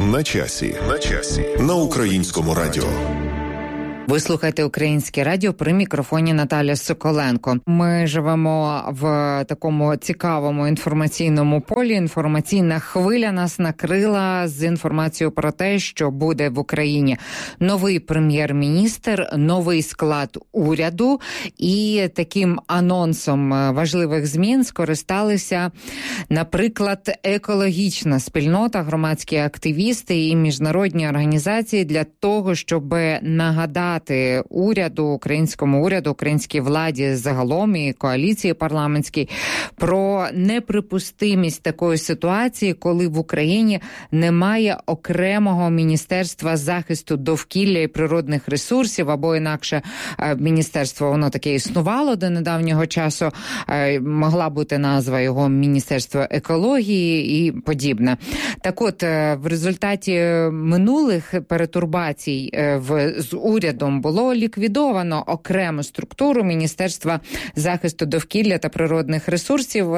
На часі. На Українському радіо. Ви слухаєте Українське радіо, при мікрофоні Наталя Соколенко. Ми живемо в такому цікавому інформаційному полі. Інформаційна хвиля нас накрила з інформацією про те, що буде в Україні новий прем'єр-міністр, новий склад уряду. І таким анонсом важливих змін скористалися, наприклад, екологічна спільнота, громадські активісти і міжнародні організації для того, щоб нагадати уряду, українській владі загалом і коаліції парламентській про неприпустимість такої ситуації, коли в Україні немає окремого Міністерства захисту довкілля і природних ресурсів, або інакше міністерство, воно таке існувало до недавнього часу, могла бути назва його Міністерство екології і подібне. Так от, в результаті минулих перетурбацій з урядом було ліквідовано окрему структуру Міністерства захисту довкілля та природних ресурсів.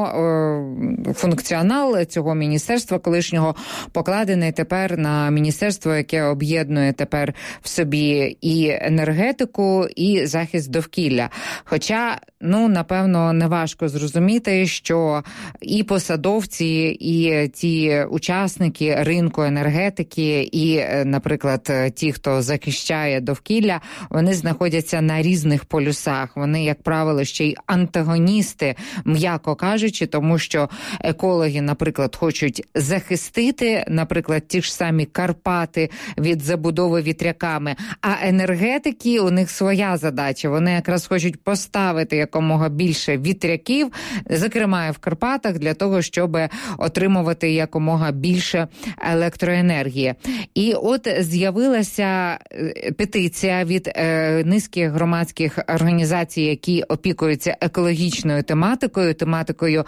Функціонал цього міністерства колишнього покладений тепер на міністерство, яке об'єднує тепер в собі і енергетику, і захист довкілля. Хоча, напевно, неважко зрозуміти, що і посадовці, і ті учасники ринку енергетики, і, наприклад, ті, хто захищає довкілля, вони знаходяться на різних полюсах. Вони, як правило, ще й антагоністи, м'яко кажучи, тому що екологи, наприклад, хочуть захистити, наприклад, ті ж самі Карпати від забудови вітряками, а енергетики, у них своя задача. Вони якраз хочуть поставити якомога більше вітряків, зокрема і в Карпатах, для того, щоб отримувати якомога більше електроенергії. І от з'явилася петиція від низки громадських організацій, які опікуються екологічною тематикою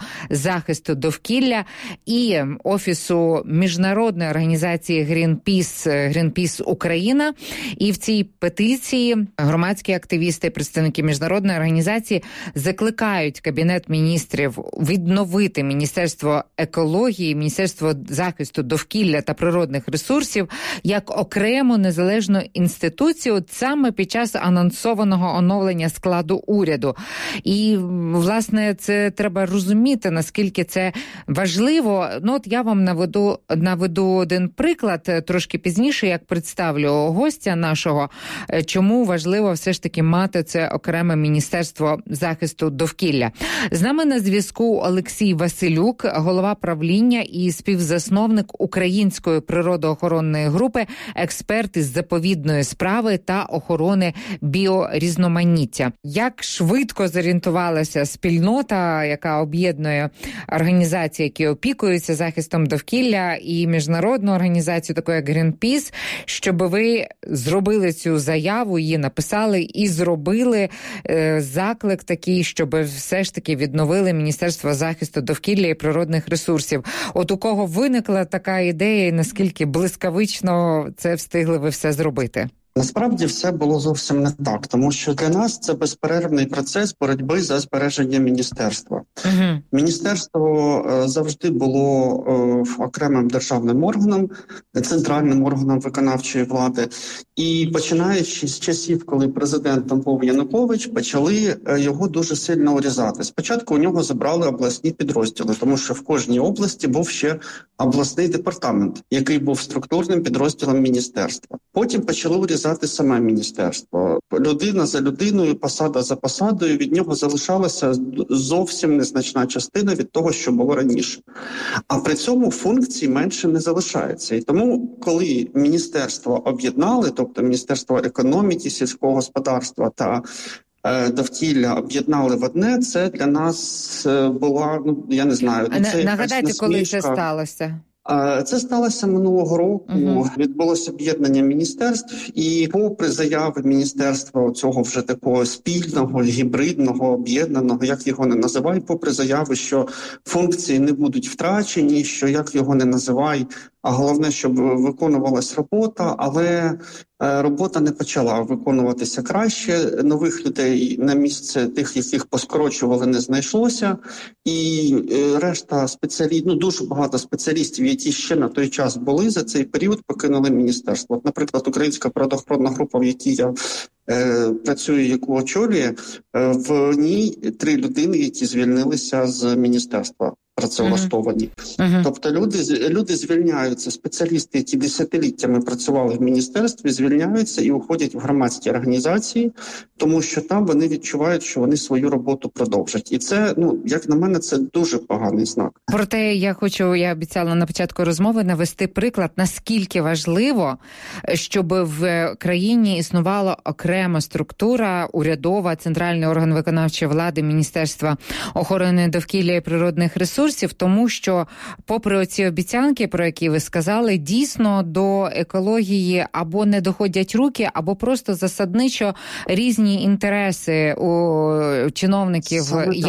захисту довкілля, і Офісу міжнародної організації Greenpeace Україна. І в цій петиції громадські активісти, представники міжнародної організації закликають Кабінет міністрів відновити Міністерство екології, Міністерство захисту довкілля та природних ресурсів як окрему незалежну інституцію саме під час анонсованого оновлення складу уряду. І, власне, це треба розуміти, наскільки це важливо. От я вам наведу один приклад трошки пізніше, як представлю гостя нашого, чому важливо все ж таки мати це окреме Міністерство захисту довкілля. З нами на зв'язку Олексій Василюк, голова правління і співзасновник Української природоохоронної групи, експерт із заповідної справи та охорони біорізноманіття. Як швидко зорієнтувалася спільнота, яка об'єднує організації, які опікуються захистом довкілля, і міжнародну організацію, таку як Greenpeace, щоб ви зробили цю заяву, її написали і зробили заклик такий, щоб все ж таки відновили Міністерство захисту довкілля і природних ресурсів. От у кого виникла така ідея і наскільки блискавично це встигли ви все зробити? Насправді все було зовсім не так, тому що для нас це безперервний процес боротьби за збереження міністерства. Міністерство завжди було окремим державним органом, центральним органом виконавчої влади. І починаючи з часів, коли президентом був Янукович, почали його дуже сильно урізати. Спочатку у нього забрали обласні підрозділи, тому що в кожній області був ще обласний департамент, який був структурним підрозділом міністерства. Потім почали урізати саме міністерство. Людина за людиною, посада за посадою, від нього залишалася зовсім незначна частина від того, що було раніше. А при цьому функцій менше не залишається. І тому, коли міністерство об'єднали, тобто Міністерство економіки, сільського господарства та довкілля об'єднали в одне, це для нас була, я не знаю. Нагадайте, коли це сталося? Це сталося минулого року. Відбулося об'єднання міністерств, і попри заяви міністерства цього вже такого спільного, гібридного, об'єднаного, як його не називай, попри заяви, що функції не будуть втрачені, що як його не називай, а головне, щоб виконувалась робота, але робота не почала виконуватися краще. Нових людей на місце тих, яких поскорочували, не знайшлося. І решта дуже багато спеціалістів, які ще на той час були, за цей період покинули міністерство. От, наприклад, Українська природоохоронна група, в якій я працюю, яку очолює, в ній 3 людини, які звільнилися з міністерства. Працевлаштовані. Тобто люди звільняються, спеціалісти, які десятиліттями працювали в міністерстві, звільняються і уходять в громадські організації, тому що там вони відчувають, що вони свою роботу продовжать. І це, як на мене, це дуже поганий знак. Проте я обіцяла на початку розмови навести приклад, наскільки важливо, щоб в країні існувала окрема структура, урядова, центральний орган виконавчої влади, Міністерства охорони довкілля і природних ресурсів, тому що, попри оці обіцянки, про які ви сказали, дійсно до екології або не доходять руки, або просто засадничо різні інтереси у чиновників,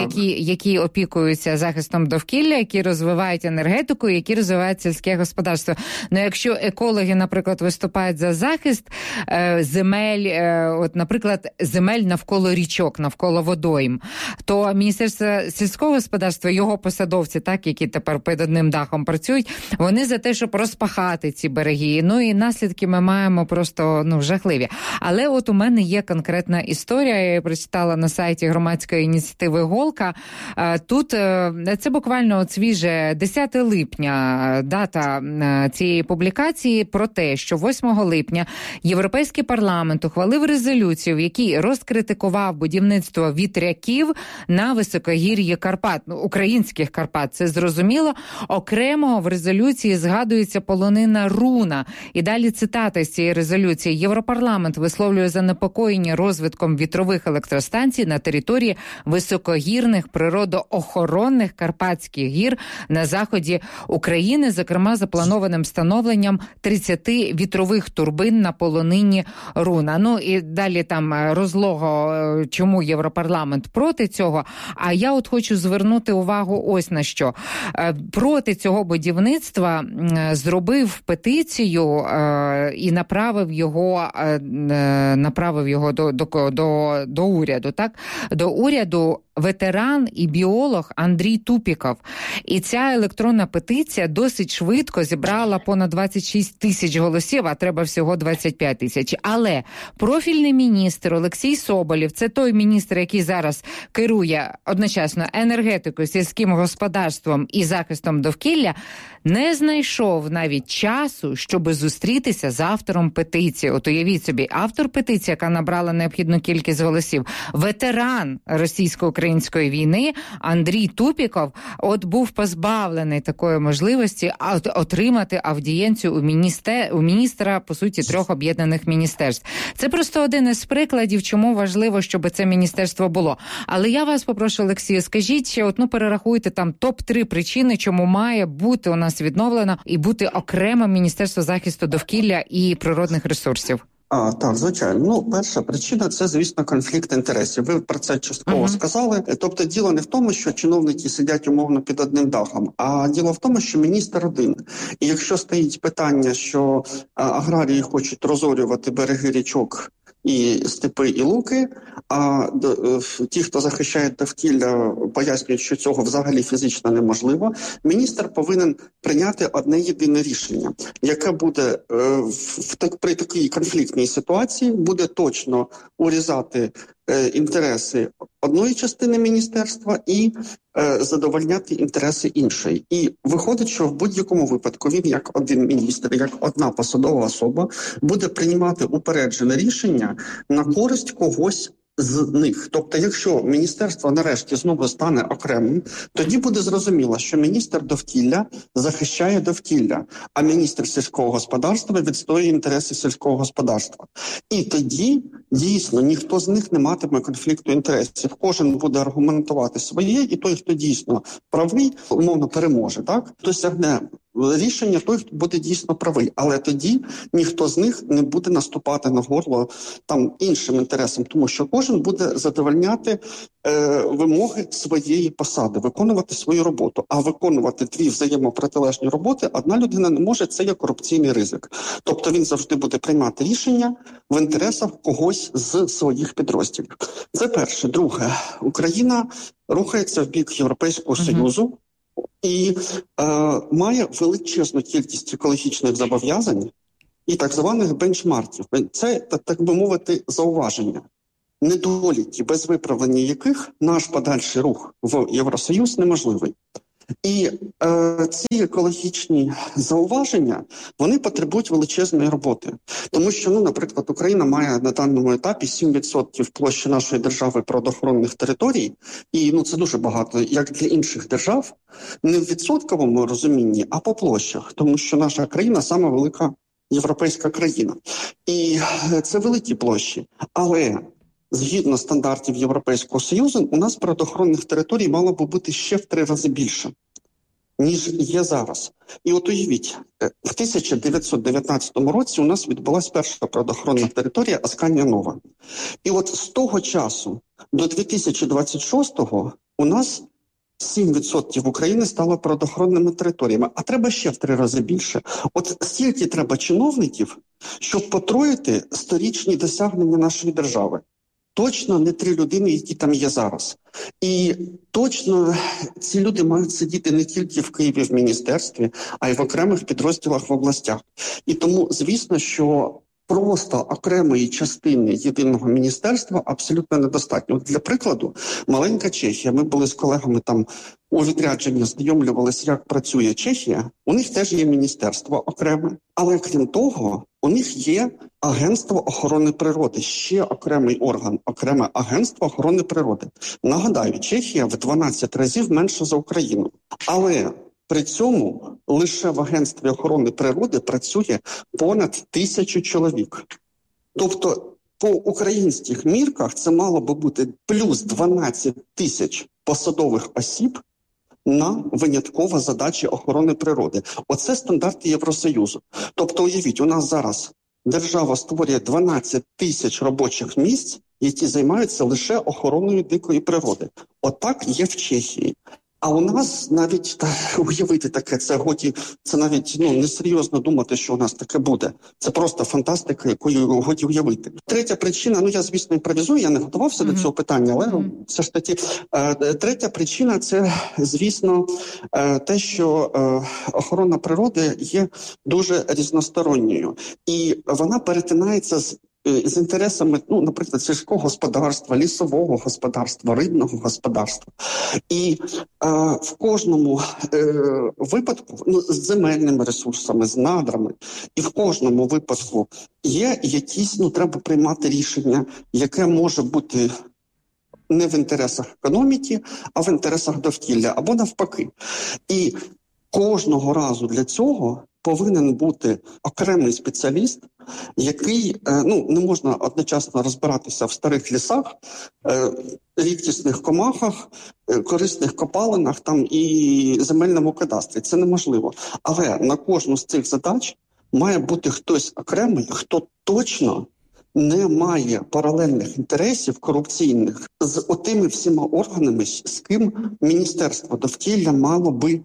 які опікуються захистом довкілля, які розвивають енергетику, які розвивають сільське господарство. Якщо екологи, наприклад, виступають за захист земель, наприклад, земель навколо річок, навколо водойм, то Міністерство сільського господарства, його посадовці, які тепер під одним дахом працюють, вони за те, щоб розпахати ці береги. І наслідки ми маємо просто жахливі. Але от у мене є конкретна історія, я її прочитала на сайті громадської ініціативи «Голка». Тут це буквально свіже 10 липня дата цієї публікації про те, що 8 липня Європейський парламент ухвалив резолюцію, в якій розкритикував будівництво вітряків на високогір'ї Карпат, українських Карпат. Це зрозуміло. Окремо в резолюції згадується полонина Руна. І далі цитата з цієї резолюції. Європарламент висловлює занепокоєння розвитком вітрових електростанцій на території високогірних природоохоронних Карпатських гір на заході України, зокрема запланованим встановленням 30 вітрових турбин на полонині Руна. І далі там розлого, чому Європарламент проти цього. А я от хочу звернути увагу ось на що. Проти цього будівництва зробив петицію і направив його до уряду, так? До уряду ветеран і біолог Андрій Тупіков. І ця електронна петиція досить швидко зібрала понад 26 тисяч голосів, а треба всього 25 тисяч. Але профільний міністр Олексій Соболєв, це той міністр, який зараз керує одночасно енергетикою, сільським господарством і захистом довкілля, не знайшов навіть часу, щоб зустрітися з автором петиції. От уявіть собі, автор петиції, яка набрала необхідну кількість голосів, ветеран російсько-української війни Андрій Тупіков, от був позбавлений такої можливості отримати аудієнцію у міністра, по суті, 3 об'єднаних міністерств. Це просто один із прикладів, чому важливо, щоб це міністерство було. Але я вас попрошу, Олексію, скажіть ще, перерахуйте там топ-3 причини, чому має бути у нас відновлено і бути окремо Міністерство захисту довкілля і природних ресурсів. Так, звичайно. Перша причина – це, звісно, конфлікт інтересів. Ви про це частково сказали. Тобто діло не в тому, що чиновники сидять умовно під одним дахом, а діло в тому, що міністр один. І якщо стоїть питання, що аграрії хочуть розорювати береги річок і степи, і луки, а ті, хто захищає довкілля, пояснюють, що цього взагалі фізично неможливо, міністр повинен прийняти одне єдине рішення, яке буде при такій конфліктній ситуації, буде точно урізати інтереси одної частини міністерства і задовольняти інтереси іншої. І виходить, що в будь-якому випадку він, як один міністр, як одна посадова особа, буде приймати упереджене рішення на користь когось з них. Тобто, якщо міністерство нарешті знову стане окремим, тоді буде зрозуміло, що міністр довкілля захищає довкілля, а міністр сільського господарства відстоює інтереси сільського господарства. І тоді, дійсно, ніхто з них не матиме конфлікту інтересів. Кожен буде аргументувати своє, і той, хто дійсно правий, умовно переможе, так? Досягне рішення той, хто буде дійсно правий. Але тоді ніхто з них не буде наступати на горло там іншим інтересам, тому що кожен буде задовольняти вимоги своєї посади, виконувати свою роботу. А виконувати дві взаємопротилежні роботи одна людина не може, це є корупційний ризик. Тобто він завжди буде приймати рішення в інтересах когось з своїх підрозділів. Це перше. Друге, Україна рухається в бік Європейського Союзу і має величезну кількість екологічних зобов'язань і так званих бенчмарків. Це, так би мовити, зауваження, недоліки, без виправлення яких наш подальший рух в Євросоюз неможливий. І ці екологічні зауваження, вони потребують величезної роботи. Тому що, наприклад, Україна має на даному етапі 7% площі нашої держави природоохоронних територій, і це дуже багато, як для інших держав, не в відсотковому розумінні, а по площах, тому що наша країна – сама велика європейська країна. І це великі площі, але згідно стандартів Європейського Союзу, у нас природоохоронних територій мало би бути ще в 3 рази більше, ніж є зараз. І от уявіть, в 1919 році у нас відбулася перша природоохоронна територія Асканія Нова. І от з того часу до 2026-го у нас 7% України стало природоохоронними територіями, а треба ще в 3 рази більше. От стільки треба чиновників, щоб потроїти сторічні досягнення нашої держави. Точно не 3 людини, які там є зараз. І точно ці люди мають сидіти не тільки в Києві в міністерстві, а й в окремих підрозділах в областях. І тому, звісно, що просто окремої частини єдиного міністерства абсолютно недостатньо. От для прикладу, маленька Чехія. Ми були з колегами там у відрядженні, знайомлювалися, як працює Чехія. У них теж є міністерство окреме. Але крім того, у них є Агентство охорони природи, ще окремий орган, окреме Агентство охорони природи. Нагадаю, Чехія в 12 разів менше за Україну. Але при цьому лише в Агентстві охорони природи працює понад 1000 чоловік. Тобто по українських мірках це мало би бути плюс 12 тисяч посадових осіб на винятково задачі охорони природи. Оце стандарти Євросоюзу. Тобто уявіть, у нас зараз держава створює 12 тисяч робочих місць, які займаються лише охороною дикої природи. Отак є в Чехії. А у нас навіть уявити таке, це навіть несерйозно думати, що у нас таке буде. Це просто фантастика, якою годі уявити. Третя причина, я, звісно, імпровізую, я не готувався до цього питання, але все ж таки, третя причина – це, звісно, те, що охорона природи є дуже різносторонньою. І вона перетинається з інтересами, наприклад, сільського господарства, лісового господарства, рибного господарства. І в кожному випадку, з земельними ресурсами, з надрами, і в кожному випадку є якісь, треба приймати рішення, яке може бути не в інтересах економіки, а в інтересах довкілля, або навпаки. І кожного разу для цього повинен бути окремий спеціаліст, який, не можна одночасно розбиратися в старих лісах, рідкісних комахах, корисних копалинах і земельному кадастрі. Це неможливо. Але на кожну з цих задач має бути хтось окремий, хто точно не має паралельних інтересів корупційних з отими всіма органами, з ким Міністерство довкілля мало би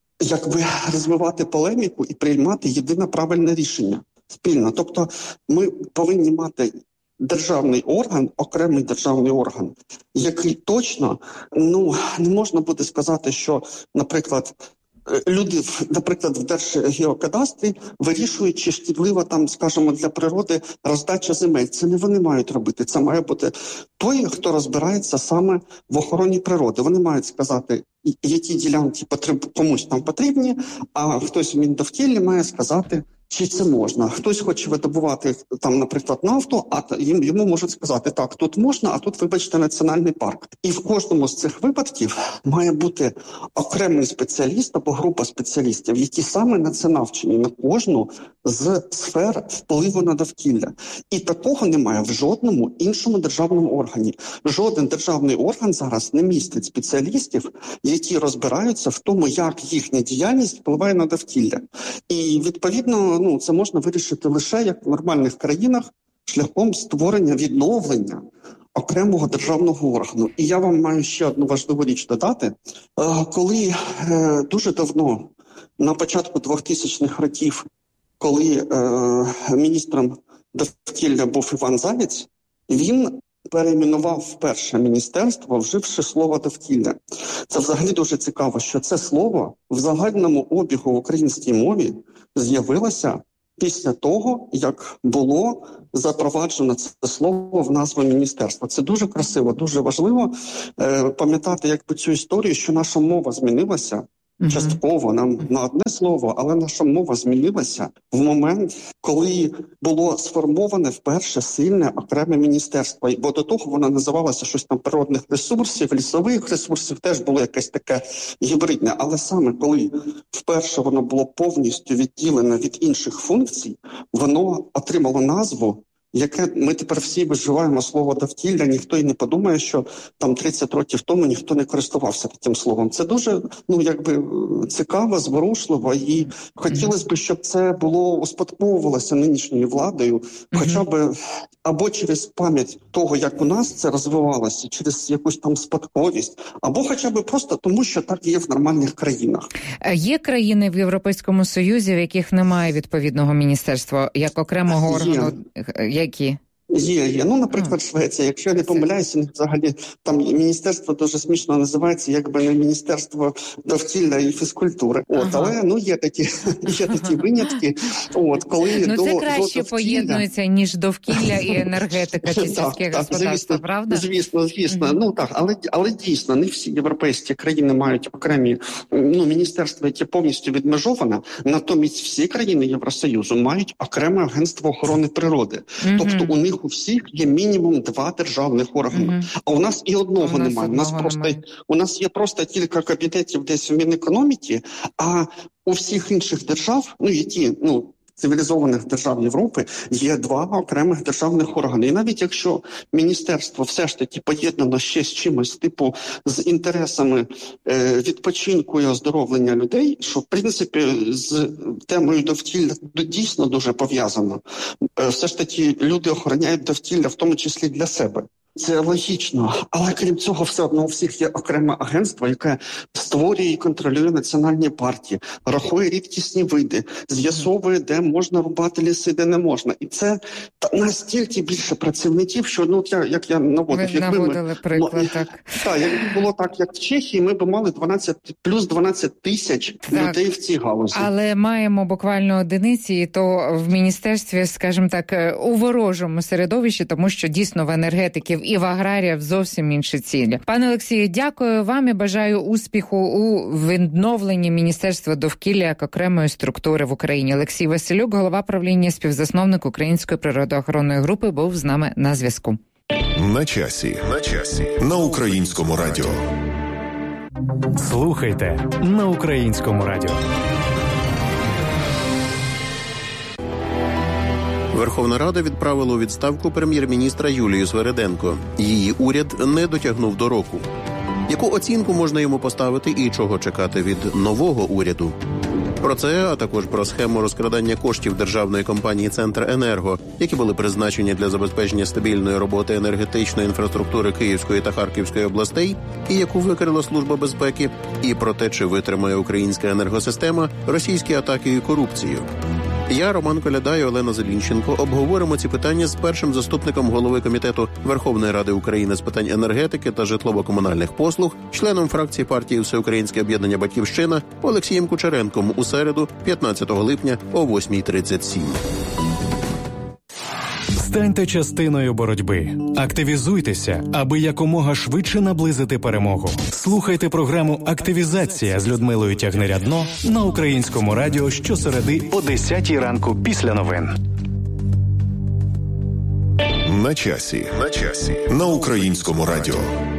розвивати полеміку і приймати єдине правильне рішення спільно. Тобто ми повинні мати державний орган, окремий державний орган, який точно, не можна буде сказати, що, наприклад, люди, в Держгеокадастрі вирішують, чи шкідлива для природи роздача земель. Це не вони мають робити. Це має бути той, хто розбирається саме в охороні природи. Вони мають сказати, які ділянки комусь там потрібні, а хтось в Міндовкіллі має сказати, чи це можна. Хтось хоче видобувати, там, наприклад, нафту, а йому можуть сказати, так, тут можна, а тут, вибачте, національний парк. І в кожному з цих випадків має бути окремий спеціаліст або група спеціалістів, які саме на це навчені, на кожну з сфер впливу на довкілля. І такого немає в жодному іншому державному органі. Жоден державний орган зараз не містить спеціалістів, які розбираються в тому, як їхня діяльність впливає на довкілля. І, відповідно, це можна вирішити лише, як в нормальних країнах, шляхом створення, відновлення окремого державного органу. І я вам маю ще одну важливу річ додати. Коли дуже давно, на початку 2000-х років, коли міністром довкілля був Іван Заєць, він перейменував вперше міністерство, вживши слово «довкілля». Це взагалі дуже цікаво, що це слово в загальному обігу в українській мові з'явилося після того, як було запроваджено це слово в назву міністерства. Це дуже красиво, дуже важливо пам'ятати цю історію, що наша мова змінилася. Частково нам на одне слово, але наша мова змінилася в момент, коли було сформоване вперше сильне окреме міністерство. Бо до того воно називалося щось там природних ресурсів, лісових ресурсів, теж було якесь таке гібридне. Але саме коли вперше воно було повністю відділене від інших функцій, воно отримало назву, яке ми тепер всі виживаємо слово «довкілля», ніхто й не подумає, що там 30 років тому ніхто не користувався таким словом. Це дуже, цікаво, зворушливо, і хотілося б, щоб це було успадковувалося нинішньою владою, хоча б або через пам'ять того, як у нас це розвивалося, через якусь там спадковість, або хоча б просто тому, що так є в нормальних країнах. Є країни в Європейському Союзі, в яких немає відповідного міністерства, як окремого органу? Які? Є. Наприклад, Швеція. Якщо я не помиляюся, взагалі там міністерство дуже смішно називається, якби не міністерство довкілля і фізкультури. Але є такі винятки. Коли це краще поєднується, ніж довкілля і енергетика чи сільське господарство, правда? Звісно. Але дійсно не всі європейські країни мають окремі міністерства, яке повністю відмежоване. Натомість всі країни Євросоюзу мають окреме агентство охорони природи. Тобто у них у всіх є мінімум 2 державних органи. А у нас і одного немає. У нас є просто кілька кабінетів десь в Мінекономіки, а у всіх інших держав, цивілізованих держав Європи, є 2 окремих державних органи. І навіть якщо міністерство все ж таки поєднано ще з чимось, з інтересами відпочинку і оздоровлення людей, що, в принципі, з темою довкілля дійсно дуже пов'язано. Все ж таки люди охороняють довкілля, в тому числі для себе. Це логічно, але крім цього, все одно у всіх є окреме агентство, яке створює і контролює національні парки, рахує рідкісні види, з'ясовує, де можна рубати ліси, де не можна. І це настільки більше працівників, що, як я наводив, приклад, так. Так, якби було так, як в Чехії, ми б мали плюс 12 тисяч людей в цій галузі. Але маємо буквально одиниці, і то в міністерстві, скажімо так, у ворожому середовищі, тому що дійсно в енергетиків і в аграріїв зовсім інші цілі. Пане Олексію, дякую вам і бажаю успіху у відновленні Міністерства довкілля як окремої структури в Україні. Олексій Василюк, голова правління, співзасновник Української природоохоронної групи, був з нами на зв'язку. На часі. На Українському радіо. Слухайте на Українському радіо. Верховна Рада відправила у відставку прем'єр-міністра Юлію Свериденко. Її уряд не дотягнув до року. Яку оцінку можна йому поставити і чого чекати від нового уряду? Про це, а також про схему розкрадання коштів державної компанії «Центренерго», які були призначені для забезпечення стабільної роботи енергетичної інфраструктури Київської та Харківської областей, і яку викрила Служба безпеки, і про те, чи витримає українська енергосистема російські атаки і корупцію. Я, Роман Коляда і Олена Зелінченко обговоримо ці питання з першим заступником голови Комітету Верховної Ради України з питань енергетики та житлово-комунальних послуг, членом фракції партії «Всеукраїнське об'єднання Батьківщина» Олексієм Кучеренком у середу, 15 липня о 8:37. Станьте частиною боротьби. Активізуйтеся, аби якомога швидше наблизити перемогу. Слухайте програму «Активізація» з Людмилою Тягнирядно на Українському радіо щосереди о 10-й ранку після новин. На часі. На Українському радіо.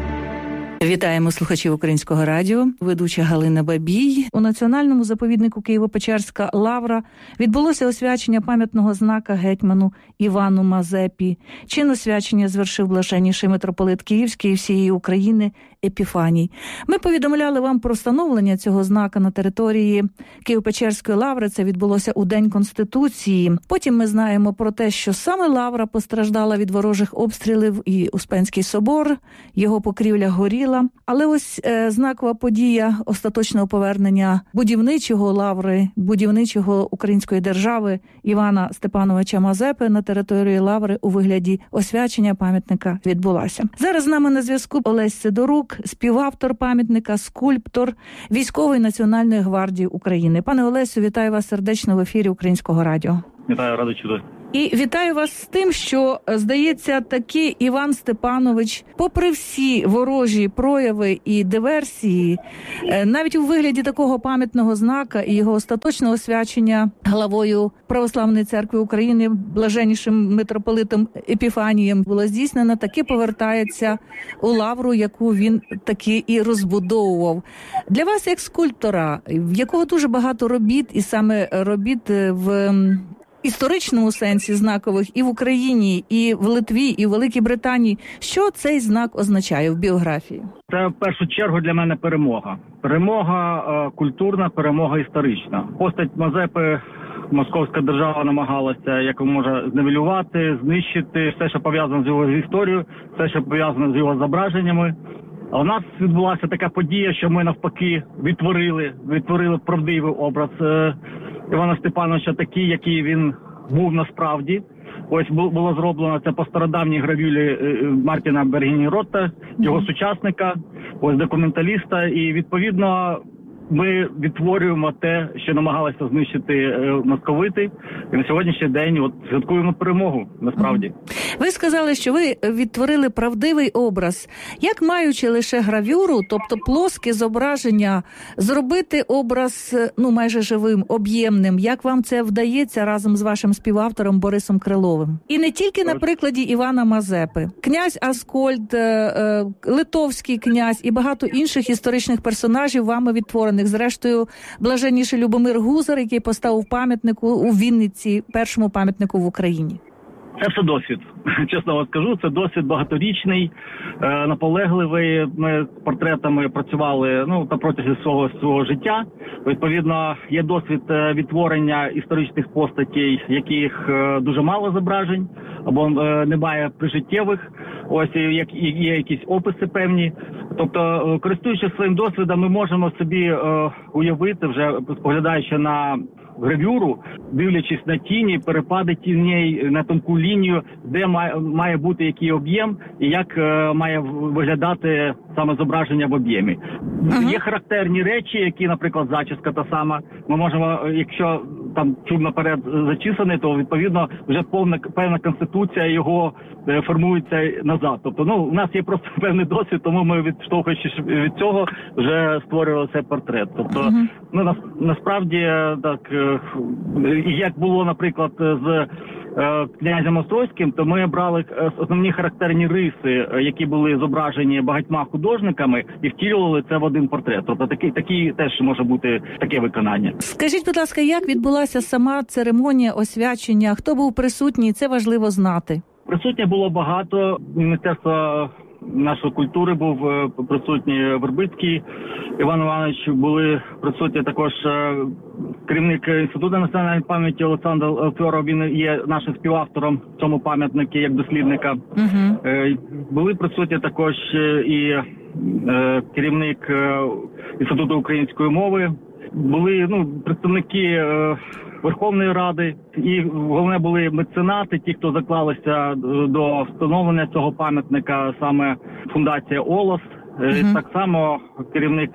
Вітаємо слухачів Українського радіо. Ведуча Галина Бабій. У Національному заповіднику Києво-Печерська лавра відбулося освячення пам'ятного знака гетьману Івану Мазепі. Чин освячення звершив блаженніший митрополит Київський і всієї України Епіфаній. Ми повідомляли вам про встановлення цього знака на території Києво-Печерської лаври. Це відбулося у День Конституції. Потім ми знаємо про те, що саме лавра постраждала від ворожих обстрілів і Успенський собор, його покрівля горіла. Але ось знакова подія остаточного повернення будівничого лаври, будівничого української держави Івана Степановича Мазепи на території лаври у вигляді освячення пам'ятника відбулася. Зараз з нами на зв'язку Олесь Сидорук, співавтор пам'ятника, скульптор, військовий Національної гвардії України. Пане Олесю, вітаю вас сердечно в ефірі Українського радіо. Вітаю, радий чути. І вітаю вас з тим, що, здається, таки Іван Степанович, попри всі ворожі прояви і диверсії, навіть у вигляді такого пам'ятного знака і його остаточного освячення главою Православної церкви України, блаженнішим митрополитом Епіфанієм, було здійснено, таки повертається у лавру, яку він таки і розбудовував. Для вас, як скульптора, в якого дуже багато робіт, і саме робіт в історичному сенсі знакових і в Україні, і в Литві, і в Великій Британії. Що цей знак означає в біографії? Це в першу чергу для мене перемога. Перемога культурна, перемога історична. Постать Мазепи московська держава намагалася як може зневелювати, знищити все, що пов'язано з його історією, все, що пов'язано з його зображеннями. А у нас відбулася така подія, що ми навпаки відтворили правдивий образ Івана Степановича такий, який він був насправді. Ось було зроблено це по стародавній гравюрі Мартіна Бергіні-Ротта, його сучасника, ось документаліста, і відповідно ми відтворюємо те, що намагалися знищити московити, і на сьогоднішній день от святкуємо перемогу, насправді. Ви сказали, що ви відтворили правдивий образ. Як, маючи лише гравюру, тобто плоске зображення, зробити образ, майже живим, об'ємним? Як вам це вдається разом з вашим співавтором Борисом Криловим? І не тільки на прикладі Івана Мазепи. Князь Аскольд, литовський князь і багато інших історичних персонажів вами відтворених. Зрештою, блаженніший Любомир Гузар, який поставив пам'ятнику у Вінниці, першому пам'ятнику в Україні. Це все досвід. Чесно вам скажу, це досвід багаторічний, наполегливий. Ми з портретами працювали на протязі свого життя. Відповідно, є досвід відтворення історичних постатей, яких дуже мало зображень, або немає прижиттєвих. Ось є якісь описи певні. Тобто, користуючись своїм досвідом, ми можемо собі уявити, вже споглядаючи на гравюру, дивлячись на тіні, перепади тіней на тонку лінію, де має бути який об'єм і як має виглядати саме зображення в об'ємі. Є характерні речі, які, наприклад, зачіска та сама. Ми можемо, якщо там чуб наперед зачісаний, то відповідно вже певна конституція його формується назад. Тобто, у нас є просто певний досвід, тому ми, відштовхуючись від цього, вже створювали цей портрет. Тобто, насправді, так, як було, наприклад, з князем Острозьким, то ми брали основні характерні риси, які були зображені багатьма художниками, і втілювали це в один портрет. Тобто такий теж може бути таке виконання. Скажіть, будь ласка, як відбулася сама церемонія освячення? Хто був присутній? Це важливо знати. Присутнє було багато. Міністерство нашої культури був присутній Вербицький Іван Іванович, були присутні також керівник Інституту національної пам'яті Олександр Фьоров, він є нашим співавтором в цьому пам'ятнику як дослідника. Були присутні також і керівник Інституту української мови, були представники Верховної Ради, і головне були меценати, ті, хто заклалися до встановлення цього пам'ятника, саме фундація «Олос», так само керівник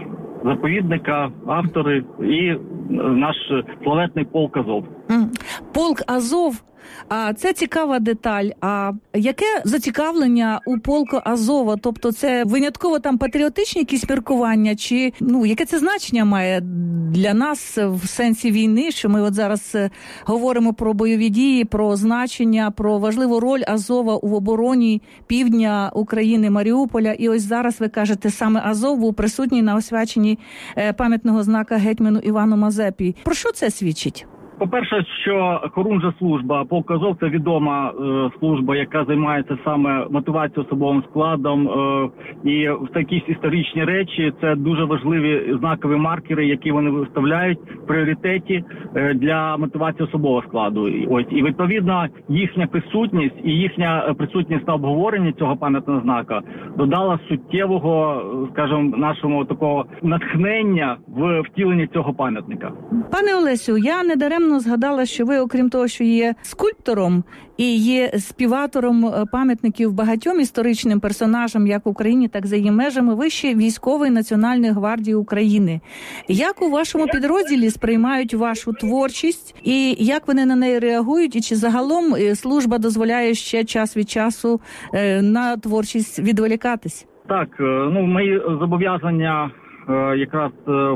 заповідника, автори і наш славетний полк Азов. полк Азов. А це цікава деталь. А яке зацікавлення у полку Азова? Тобто це винятково там патріотичні якісь міркування? Чи, яке це значення має для нас в сенсі війни, що ми от зараз говоримо про бойові дії, про значення, про важливу роль Азова у обороні півдня України, Маріуполя. І ось зараз ви кажете, саме Азов був присутній на освяченні пам'ятного знака гетьману Івану Мазепі. Про що це свідчить? По-перше, що Хорунжа служба, полк Азов – це відома служба, яка займається саме мотивацією особовим складом, і в якісь історичні речі це дуже важливі знакові маркери, які вони виставляють в пріоритеті для мотивації особового складу. І відповідно їхня присутність і їхня присутність на обговоренні цього пам'ятного знака додала суттєвого, скажімо, нашому такого натхнення в втіленні цього пам'ятника. Пане Олесю, я недаремно згадала, що ви, окрім того, що є скульптором і є співавтором пам'ятників багатьом історичним персонажам, як в Україні, так і за її межами, ви ще військовий Національної гвардії України. Як у вашому підрозділі сприймають вашу творчість і як вони на неї реагують? І чи загалом служба дозволяє ще час від часу на творчість відволікатись? Так, мої зобов'язання якраз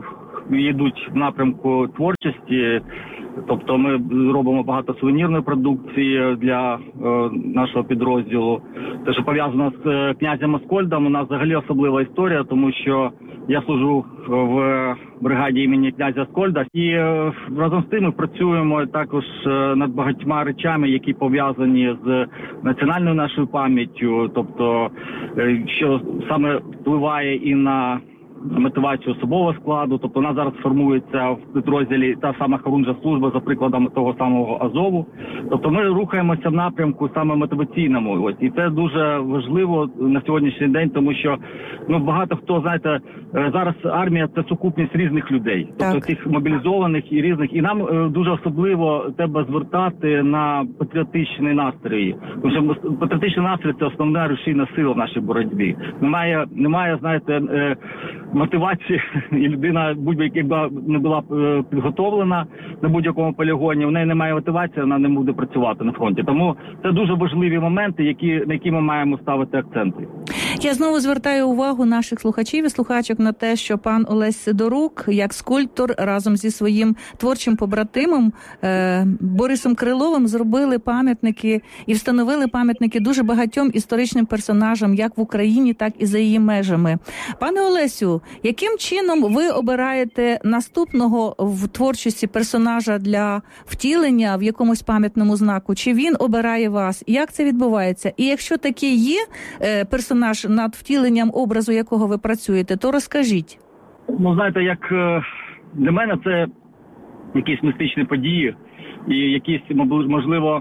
йдуть в напрямку творчості. Тобто ми робимо багато сувенірної продукції для нашого підрозділу. Те, що пов'язано з князем Аскольдом, у нас взагалі особлива історія, тому що я служу в бригаді імені князя Аскольда. І разом з тим ми працюємо також над багатьма речами, які пов'язані з національною нашою пам'яттю. Тобто, що саме впливає і на мотивацію особового складу. Тобто у нас зараз формується в підрозділі та сама Хорунжа служба за прикладом того самого Азову. Тобто ми рухаємося в напрямку саме мотиваційному. І це дуже важливо на сьогоднішній день, тому що багато хто, знаєте, зараз армія – це сукупність різних людей. Тобто тих мобілізованих і різних. І нам дуже особливо треба звертати на патріотичний настрій. Тому що патріотичний настрій – це основна рушійна сила в нашій боротьбі. Немає, знаєте, мотивації, і людина, якби не була підготовлена на будь-якому полігоні, в неї немає мотивації, вона не буде працювати на фронті. Тому це дуже важливі моменти, на які ми маємо ставити акценти. Я знову звертаю увагу наших слухачів і слухачок на те, що пан Олесь Сидорук, як скульптор, разом зі своїм творчим побратимом Борисом Криловим зробили пам'ятники і встановили пам'ятники дуже багатьом історичним персонажам, як в Україні, так і за її межами. Пане Олесю, яким чином ви обираєте наступного в творчості персонажа для втілення в якомусь пам'ятному знаку? Чи він обирає вас? Як це відбувається? І якщо такий є персонаж, над втіленням образу якого ви працюєте, то розкажіть. Знаєте, як для мене це якісь містичні події і якісь, можливо,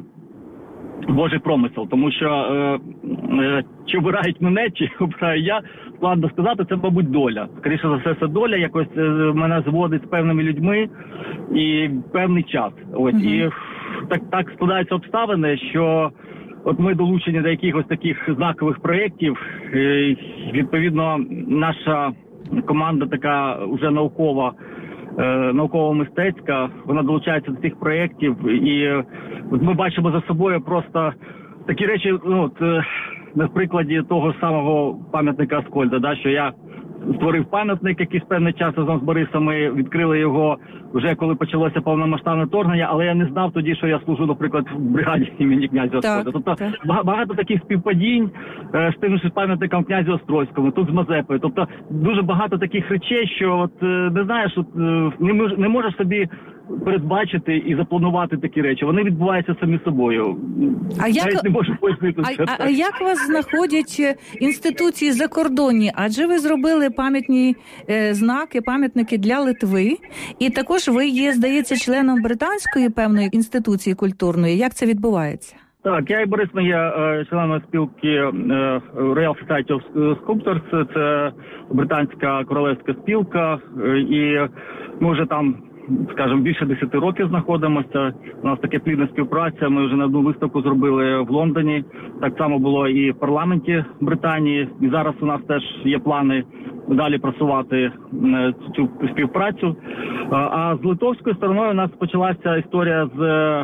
Божий промисел. Тому що чи обирають мене, чи обираю я, складно сказати, це, мабуть, доля. Скоріше за все, це доля якось мене зводить з певними людьми і певний час. І так складаються обставини, що ми долучені до якихось таких знакових проєктів. Відповідно, наша команда така вже науково-мистецька, вона долучається до цих проєктів. І ми бачимо за собою просто такі речі, на прикладі того самого пам'ятника Аскольда, що я створив пам'ятник якийсь певний час разом з Борисом, ми відкрили його вже коли почалося повномасштабне вторгнення, але я не знав тоді, що я служу, наприклад, в бригаді імені князя Острозького. Тобто багато таких співпадінь з тим же пам'ятником князю Острозькому, тут з Мазепою. Тобто дуже багато таких речей, що не знаєш, не можеш собі передбачити і запланувати такі речі. Вони відбуваються самі собою. Навіть не можу пояснити. А як вас знаходять інституції закордонні? Адже ви зробили пам'ятні знаки, пам'ятники для Литви. І також ви є, здається, членом британської певної інституції культурної. Як це відбувається? Так, я і Борис, ми є членами спілки Royal Society of Sculptors, це британська королевська спілка, і ми вже там, скажімо, більше 10 років знаходимося. У нас така плідна співпраця, ми вже на одну виставку зробили в Лондоні, так само було і в парламенті Британії, і зараз у нас теж є плани далі просувати цю співпрацю. А з литовською стороною у нас почалася історія з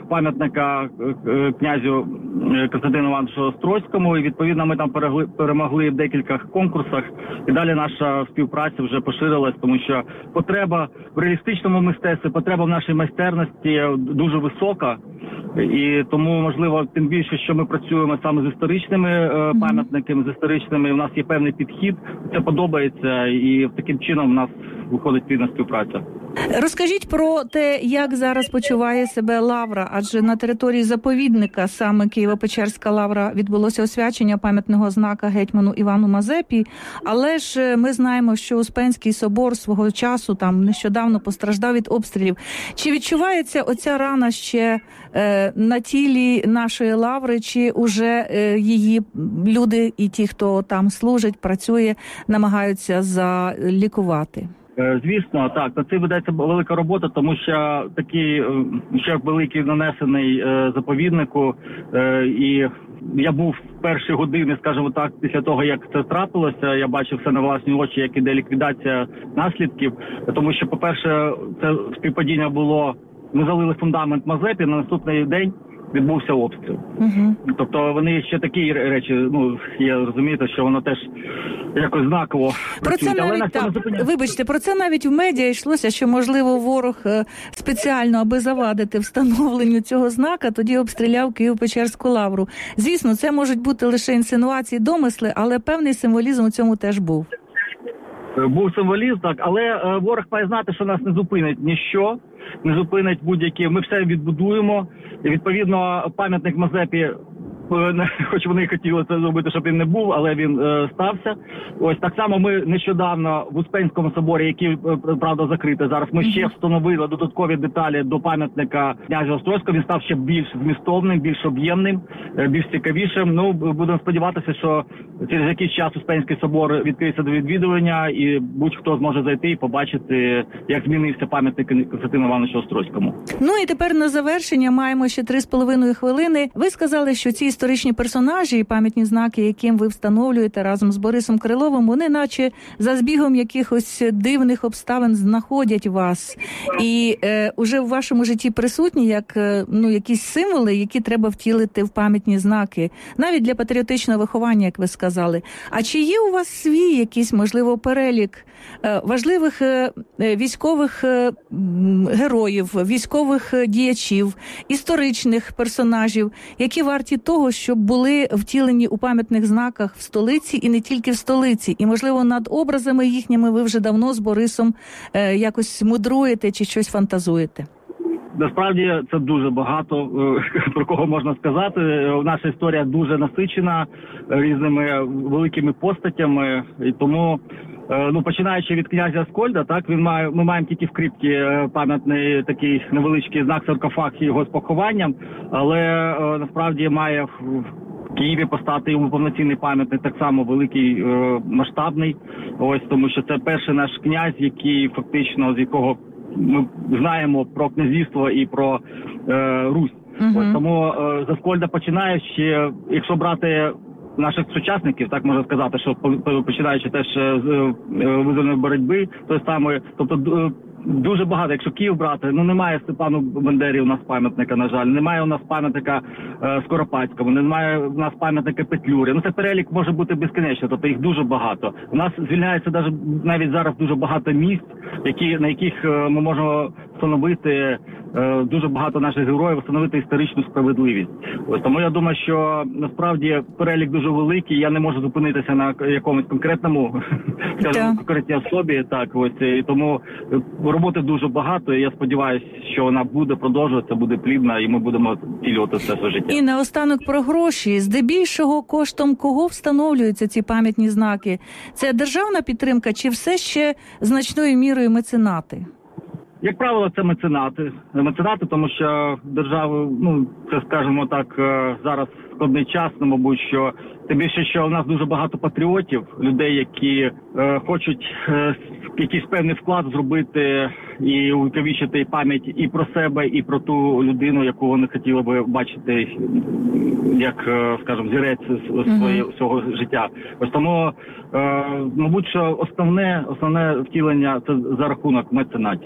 пам'ятника князю Костянтину Івановичу Острозькому, і відповідно ми там перемогли в декількох конкурсах, і далі наша співпраця вже поширилась, тому що потреба в реалістичному мистецтві, потреба в нашій майстерності дуже висока, і тому, можливо, тим більше, що ми працюємо саме з історичними пам'ятниками, з історичними, у нас є певний підхід, це подобається, і таким чином в нас виходить плідна співпраця. Розкажіть про те, як зараз почуває себе Лавра, адже на території заповідника, саме Києво-Печерська Лавра, відбулося освячення пам'ятного знака гетьману Івану Мазепі, але ж ми знаємо, що Успенський собор свого часу там нещодавно постраждав від обстрілів. Чи відчувається оця рана ще на тілі нашої Лаври, чи уже її люди і ті, хто там служить, працює, намагаються залікувати? Звісно, так. На це ведеться велика робота, тому що такий ущерб великий нанесений заповіднику. І я був в перші години, скажімо так, після того, як це трапилося, я бачив все на власні очі, як іде ліквідація наслідків. Тому що, по-перше, це співпадіння було, ми залили фундамент Мазепі, на наступний день відбувся обстріл. Тобто вони ще такі речі, є, розумієте, що воно теж якось знаково працює. Вибачте, про це навіть в медіа йшлося, що, можливо, ворог спеціально, аби завадити встановленню цього знака, тоді обстріляв Києво-Печерську Лавру. Звісно, це можуть бути лише інсинуації, домисли, але певний символізм у цьому теж був. Був символізм, так, але ворог має знати, що нас не зупинить ніщо, не зупинить будь-які. Ми все відбудуємо. І, відповідно, пам'ятник Мазепі, хоч вони і хотіли це зробити, щоб він не був, але він стався. Ось так само ми нещодавно в Успенському соборі, який, правда, закритий зараз, ми ще встановили додаткові деталі до пам'ятника князя Острозького. Він став ще більш змістовним, більш об'ємним, більш цікавішим. Будемо сподіватися, що через якийсь час Успенський собор відкриється до відвідування, і будь-хто зможе зайти і побачити, як змінився пам'ятник Костянтину Івановичу Острозькому. І тепер на завершення маємо ще 3,5 хвилини. Ви сказали, що ці історичні персонажі і пам'ятні знаки, яким ви встановлюєте разом з Борисом Криловим, вони наче за збігом якихось дивних обставин знаходять вас. І уже в вашому житті присутні якісь символи, які треба втілити в пам'ятні знаки, навіть для патріотичного виховання, як ви сказали. А чи є у вас свій якийсь, можливо, перелік важливих військових героїв, військових діячів, історичних персонажів, які варті того, щоб були втілені у пам'ятних знаках в столиці і не тільки в столиці? І, можливо, над образами їхніми ви вже давно з Борисом якось мудруєте чи щось фантазуєте? Насправді це дуже багато, про кого можна сказати. Наша історія дуже насичена різними великими постатями, і тому, починаючи від князя Аскольда, так, ми маємо тільки в крипті пам'ятний такий невеличкий знак, саркофаг його з похованням, але насправді має в Києві постати йому повноцінний пам'ятник, так само великий, масштабний, ось, тому що це перший наш князь, який фактично, з якого ми знаємо про князівство і про Русь. Ось, тому з Аскольда починаючи, якщо брати наших сучасників, так можна сказати, що починаючи теж з визвольної боротьби, той самий, тобто дуже багато. Якщо Київ брати, немає Степану Бандері у нас пам'ятника, на жаль, немає у нас пам'ятника Скоропадському, немає у нас пам'ятника Петлюрі. Це перелік може бути безкінечний, тобто їх дуже багато. У нас звільняється навіть зараз дуже багато місць, на яких ми можемо встановити дуже багато наших героїв, встановити історичну справедливість. Ось тому я думаю, що насправді перелік дуже великий. Я не можу зупинитися на якомусь конкретному, конкретній особі. Так, ось, і тому роботи дуже багато, і я сподіваюся, що вона буде продовжуватися, буде плідна, і ми будемо втілювати все своє життя. І наостанок про гроші. Здебільшого коштом кого встановлюються ці пам'ятні знаки? Це державна підтримка чи все ще значною мірою меценати? Як правило, це меценати. Меценати, тому що держава, це, скажімо так, зараз складний час, мабуть, що тим більше, що у нас дуже багато патріотів, людей, які хочуть якийсь певний вклад зробити і увіковічити пам'ять і про себе, і про ту людину, яку вони хотіли би бачити, як, скажімо, зірець свого життя. Ось тому, мабуть, що основне втілення – це за рахунок меценатів.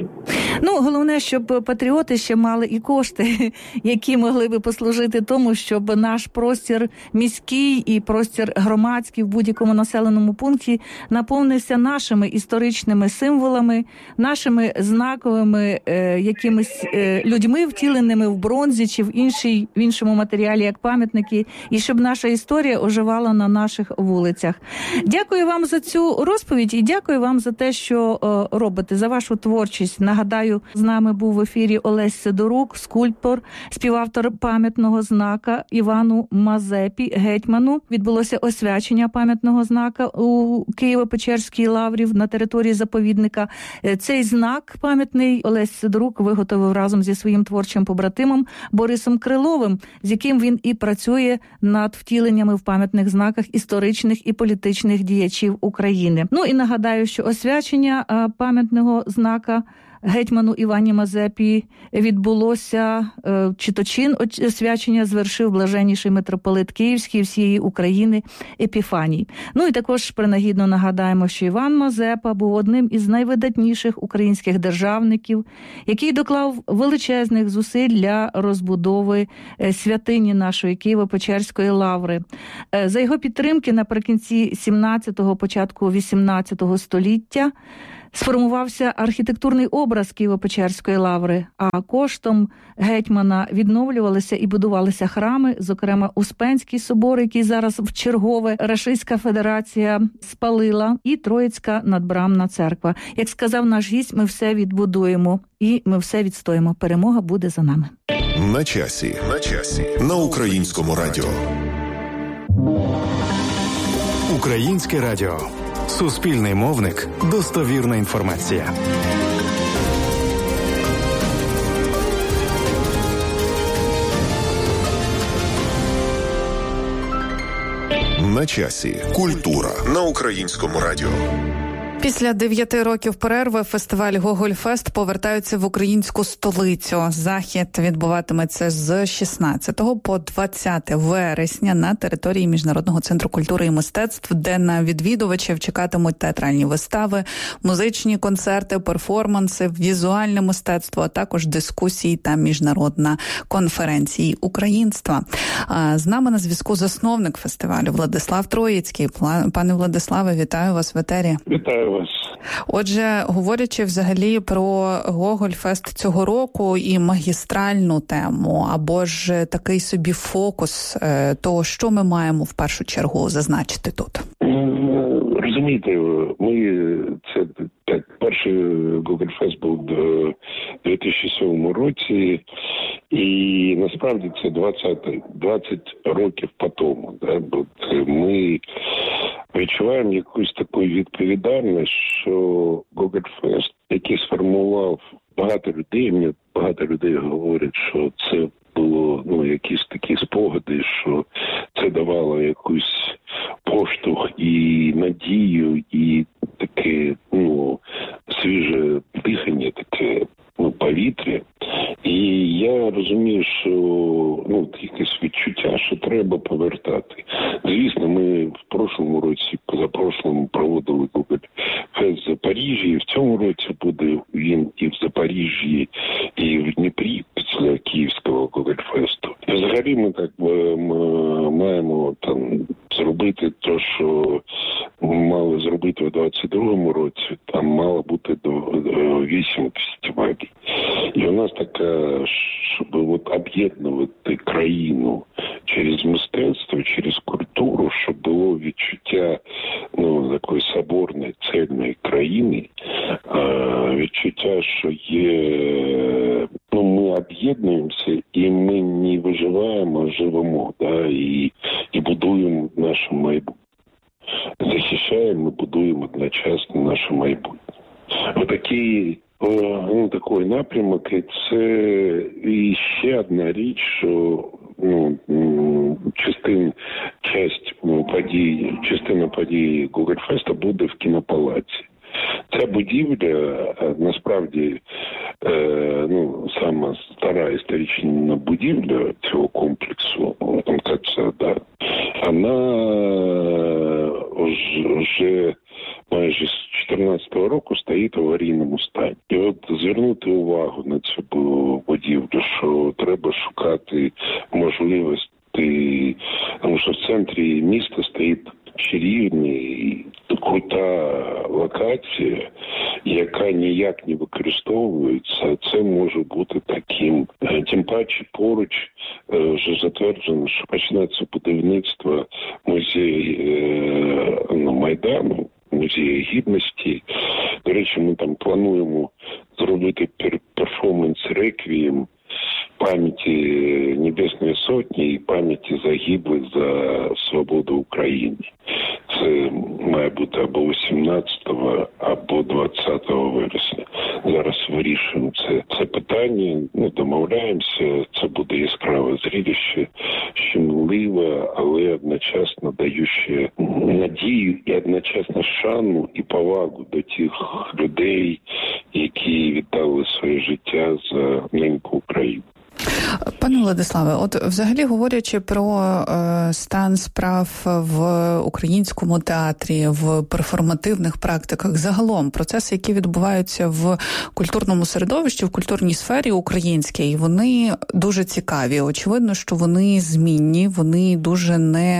Головне, щоб патріоти ще мали і кошти, які могли би послужити тому, щоб наш простір міський і простір громадський в будь-якому населеному пункті наповнився нашими історичними символами, нашими знаковими якимись людьми, втіленими в бронзі чи в іншому матеріалі, як пам'ятники, і щоб наша історія оживала на наших вулицях. Дякую вам за цю розповідь і дякую вам за те, що робите, за вашу творчість. Нагадаю, з нами був в ефірі Олесь Сидорук, скульптор, співавтор пам'ятного знака Івану Мазепі, гетьману. Відбулося освячення пам'ятного знака у Києво-Печерській лаврі на території заповідника. Цей знак пам'ятний Олесь Сидорук виготовив разом зі своїм творчим побратимом Борисом Криловим, з яким він і працює над втіленнями в пам'ятних знаках історичних і політичних діячів України. І нагадаю, що освячення пам'ятного знака гетьману Івані Мазепі відбулося, чи то чин освячення звершив блаженніший митрополит Київський всієї України Епіфаній. І також принагідно нагадаємо, що Іван Мазепа був одним із найвидатніших українських державників, який доклав величезних зусиль для розбудови святині нашої Києво-Печерської лаври. За його підтримки наприкінці 17-го, початку 18-го століття сформувався архітектурний образ Києво-Печерської лаври, а коштом гетьмана відновлювалися і будувалися храми, зокрема Успенський собор, який зараз вчергове Рашистська Федерація спалила, і Троїцька надбрамна церква. Як сказав наш гість, ми все відбудуємо і ми все відстоїмо. Перемога буде за нами. На часі. На Українському радіо. Українське радіо. Суспільний мовник. Достовірна інформація. На часі. Культура на Українському радіо. Після 9 років перерви фестиваль «Гогольфест» повертається в українську столицю. Захід відбуватиметься з 16 по 20 вересня на території Міжнародного центру культури і мистецтв, де на відвідувачів чекатимуть театральні вистави, музичні концерти, перформанси, візуальне мистецтво, а також дискусії та міжнародна конференції українства. З нами на зв'язку засновник фестивалю Владислав Троїцький. Пане Владиславе, вітаю вас в етері. Вітаю вас. Отже, говорячи взагалі про Гогольфест цього року і магістральну тему, або ж такий собі фокус того, що ми маємо в першу чергу зазначити тут? Розумієте, це перший Гогольфест був у 2007 році, і насправді це 20 років по тому. Бо ми відчуваємо якусь таку відповідальність, що Гогольфест, який сформував багато людей, мені багато людей говорять, що це було якісь такі спогади, що це давало якусь поштовх і надію, і таке свіже дихання, таке повітря. І я розумію, що якесь відчуття, що треба повертати. Звісно, ми в прошлому році, позапрошлому проводили Гогольфест в Запоріжжі, і в цьому році буде він і в Запоріжжі, і в Дніпрі після Київського Гогольфесту. І взагалі ми маємо зробити те, що мали зробити у 22-му році, там мало бути до 8 фестивалів. І у нас така, щоб об'єднувати країну через мистецтво, через культуру, щоб було відчуття такої соборної, цельної країни, відчуття, що є, ми об'єднуємося і ми не виживаємо, а живемо, і будуємо наше майбутнє. Захищаємо і будуємо одночасно наше майбутнє. Отакий такий напрямок, і це і ще одна річ, що частина подій Гогольфеста буде в кінопалаці. Ця будівля, насправді, сама стара історична будівля цього комплексу, вона вже майже з 2014 року стоїть в аварійному стані. І от звернути увагу на цю будівлю, що треба шукати можливості, тому що в центрі міста стоїть чарівна і крута локація, яка ніяк не використовується. Це може бути таким. Тим паче поруч вже затверджено, що почнеться будівництво музею Майдану, музею гідності. До речі, ми там плануємо зробити перформанс «Реквієм» пам'яті Небесної Сотні і пам'яті загиблих за свободу України. Це має бути або 18-го, або 20 вересня. Зараз вирішуємо це питання, домовляємося, це буде яскраве зрелище, щемливе, але одночасно даюче надію і одночасно шану і повагу до тих людей, які віддали своє життя за неньку Україну. Пане Владиславе, от взагалі говорячи про стан справ в українському театрі, в перформативних практиках, загалом процеси, які відбуваються в культурному середовищі, в культурній сфері українській, вони дуже цікаві. Очевидно, що вони змінні, вони дуже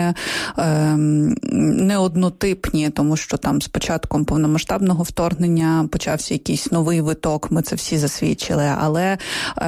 не однотипні, тому що там з початком повномасштабного вторгнення почався якийсь новий виток, ми це всі засвідчили, але